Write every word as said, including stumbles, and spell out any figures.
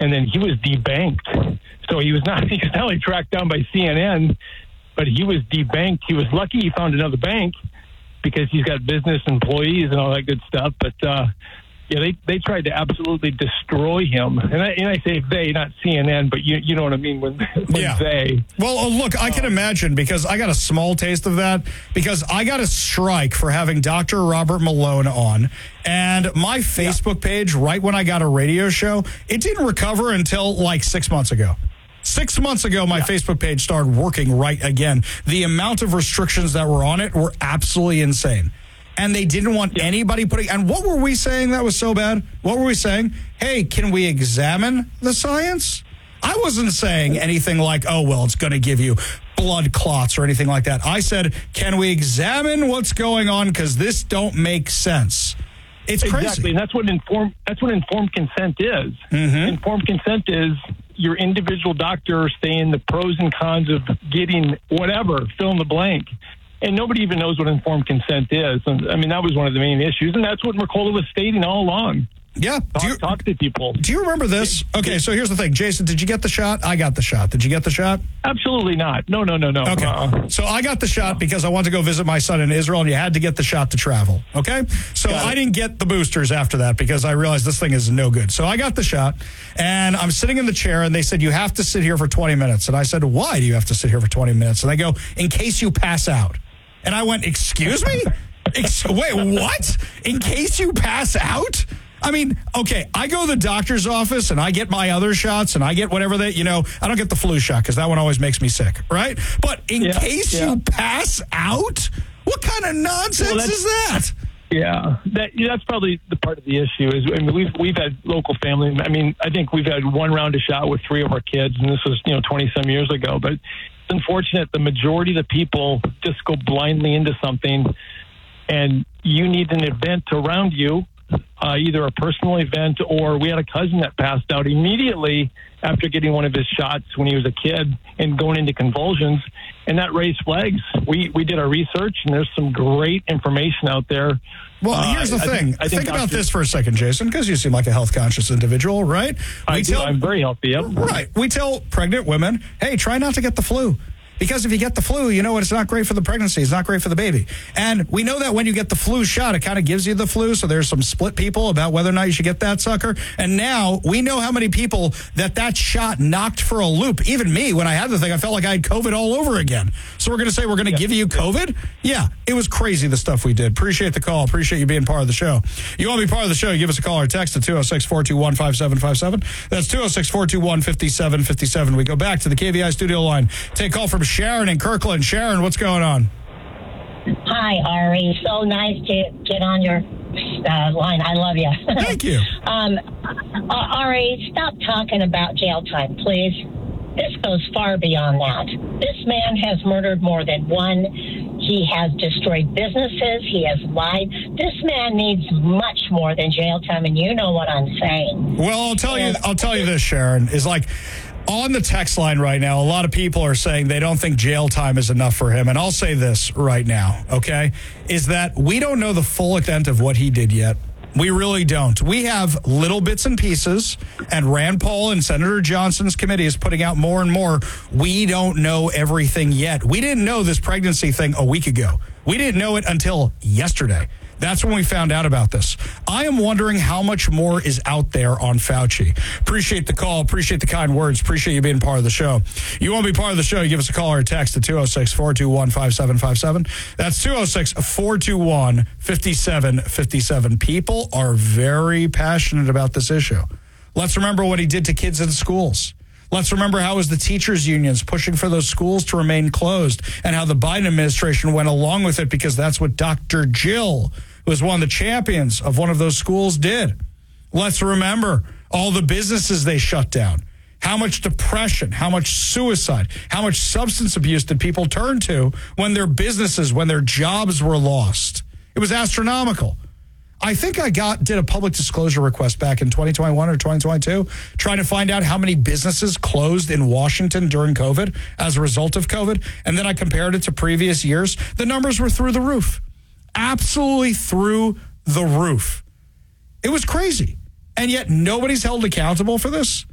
and then he was debanked. So he was not he was not only tracked down by C N N, but he was debanked. He was lucky he found another bank because he's got business employees and all that good stuff. But uh, yeah, they they tried to absolutely destroy him. And I, and I say they, not C N N, but you you know what I mean when, when yeah. they. Well, uh, look, I can imagine because I got a small taste of that because I got a strike for having Doctor Robert Malone on. And my Facebook yeah. page, right when I got a radio show, it didn't recover until like six months ago. Six months ago, my yeah. Facebook page started working right again. The amount of restrictions that were on it were absolutely insane. And they didn't want yeah. anybody putting... And what were we saying that was so bad? What were we saying? Hey, can we examine the science? I wasn't saying anything like, oh, well, it's going to give you blood clots or anything like that. I said, can we examine what's going on? Because this don't make sense. It's crazy. Exactly, and that's what informed, that's what informed consent is. Mm-hmm. Informed consent is your individual doctor saying the pros and cons of getting whatever, fill in the blank. And nobody even knows what informed consent is. And, I mean, that was one of the main issues, and that's what Mercola was stating all along. Yeah. Talk, do you, talk to people. Do you remember this? Okay, so here's the thing. Jason, did you get the shot? I got the shot. Did you get the shot? Absolutely not. No, no, no, no. Okay. Uh-uh. So I got the shot because I wanted to go visit my son in Israel, and you had to get the shot to travel. Okay? So I didn't get the boosters after that because I realized this thing is no good. So I got the shot, and I'm sitting in the chair, and they said, you have to sit here for twenty minutes. And I said, why do you have to sit here for twenty minutes? And they go, in case you pass out. And I went, excuse me? Ex- wait, what? In case you pass out? I mean, okay, I go to the doctor's office and I get my other shots and I get whatever they, you know, I don't get the flu shot because that one always makes me sick, right? But in yeah, case yeah. you pass out, what kind of nonsense well, is that? Yeah, that, yeah, that's probably the part of the issue. Is I mean, we've we've had local family. I mean, I think we've had one round of shot with three of our kids, and this was you know twenty some years ago. But it's unfortunate the majority of the people just go blindly into something, and you need an event around you. Uh, either a personal event or we had a cousin that passed out immediately after getting one of his shots when he was a kid and going into convulsions, and that raised flags. We we did our research, and there's some great information out there. Well, uh, here's the I, thing. I think, I think, think about this for a second, Jason, because you seem like a health-conscious individual, right? We I tell, do. I'm very healthy. Yep. Right. We tell pregnant women, hey, try not to get the flu. Because if you get the flu, you know what? It's not great for the pregnancy. It's not great for the baby. And we know that when you get the flu shot, it kind of gives you the flu. So there's some split people about whether or not you should get that sucker. And now we know how many people that that shot knocked for a loop. Even me, when I had the thing, I felt like I had COVID all over again. So we're going to say we're going to yeah. give you COVID? Yeah, it was crazy, the stuff we did. Appreciate the call. Appreciate you being part of the show. You want to be part of the show, give us a call or text at two oh six, four two one, five seven five seven. That's two oh six, four two one, five seven five seven. We go back to the K V I studio line. Take a call from Sharon in Kirkland. Sharon, what's going on? Hi, Ari. So nice to get on your uh, line. I love you. Thank you. um, uh, Ari, stop talking about jail time, please. This goes far beyond that. This man has murdered more than one. He has destroyed businesses. He has lied. This man needs much more than jail time, and you know what I'm saying. Well, I'll tell and, you. I'll tell you this, Sharon, is like. On the text line right now, a lot of people are saying they don't think jail time is enough for him. And I'll say this right now, okay, is that we don't know the full extent of what he did yet. We really don't. We have little bits and pieces, and Rand Paul and Senator Johnson's committee is putting out more and more. We don't know everything yet. We didn't know this pregnancy thing a week ago. We didn't know it until yesterday. That's when we found out about this. I am wondering how much more is out there on Fauci. Appreciate the call. Appreciate the kind words. Appreciate you being part of the show. You want to be part of the show, you give us a call or a text at two oh six, four two one, five seven five seven. That's two oh six, four two one, five seven five seven. People are very passionate about this issue. Let's remember what he did to kids in schools. Let's remember how it was the teachers' unions pushing for those schools to remain closed and how the Biden administration went along with it because that's what Doctor Jill, who was one of the champions of one of those schools, did. Let's remember all the businesses they shut down. How much depression, how much suicide, how much substance abuse did people turn to when their businesses, when their jobs were lost? It was astronomical. I think I got did a public disclosure request back in twenty twenty-one or twenty twenty-two, trying to find out how many businesses closed in Washington during COVID as a result of COVID. And then I compared it to previous years. The numbers were through the roof. Absolutely through the roof. It was crazy. And yet nobody's held accountable for this.